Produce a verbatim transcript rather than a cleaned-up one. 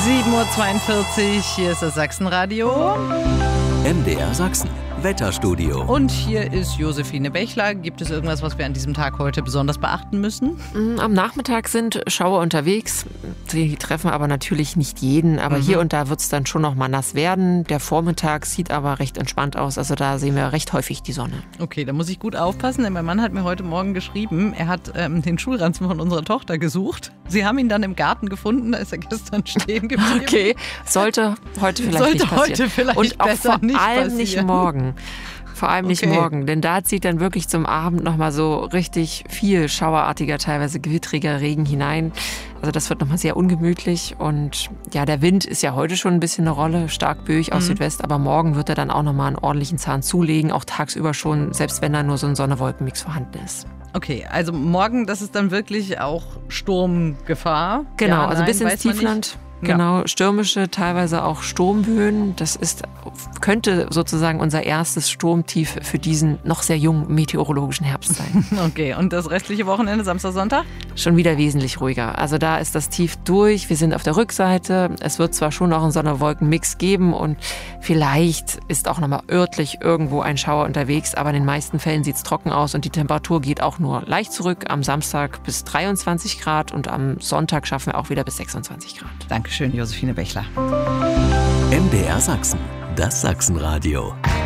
sieben Uhr zweiundvierzig, hier ist das Sachsenradio. M D R Sachsen, Wetterstudio. Und hier ist Josephine Bechler. Gibt es irgendwas, was wir an diesem Tag heute besonders beachten müssen? Am Nachmittag sind Schauer unterwegs. Sie treffen aber natürlich nicht jeden. Aber mhm. hier und da wird es dann schon noch mal nass werden. Der Vormittag sieht aber recht entspannt aus. Also da sehen wir recht häufig die Sonne. Okay, da muss ich gut aufpassen, denn mein Mann hat mir heute Morgen geschrieben, er hat ähm, den Schulranzen von unserer Tochter gesucht. Sie haben ihn dann im Garten gefunden, da ist er gestern stehen geblieben. Okay, sollte heute vielleicht sollte nicht passieren. Heute vielleicht und auch besser vor nicht allem passieren. nicht morgen. Vor allem nicht Okay. morgen, denn da zieht dann wirklich zum Abend nochmal so richtig viel schauerartiger, teilweise gewittriger Regen hinein. Also das wird nochmal sehr ungemütlich und ja, der Wind ist ja heute schon ein bisschen eine Rolle, stark böig aus mhm. Südwest, aber morgen wird er dann auch nochmal einen ordentlichen Zahn zulegen, auch tagsüber schon, selbst wenn da nur so ein Sonne-Wolken-Mix vorhanden ist. Okay, also morgen, das ist dann wirklich auch Sturmgefahr. Genau, ja, also nein, bis ins weiß man nicht. Tiefland. Genau, stürmische, teilweise auch Sturmböen. Das ist, könnte sozusagen unser erstes Sturmtief für diesen noch sehr jungen meteorologischen Herbst sein. Okay, und das restliche Wochenende, Samstag, Sonntag? Schon wieder wesentlich ruhiger. Also da ist das Tief durch. Wir sind auf der Rückseite. Es wird zwar schon noch einen Sonne-Wolken-Mix geben und vielleicht ist auch nochmal örtlich irgendwo ein Schauer unterwegs, aber in den meisten Fällen sieht es trocken aus und die Temperatur geht auch nur leicht zurück. Am Samstag bis dreiundzwanzig Grad und am Sonntag schaffen wir auch wieder bis sechsundzwanzig Grad. Dankeschön, Josephine Bechler. M D R Sachsen, das Sachsenradio.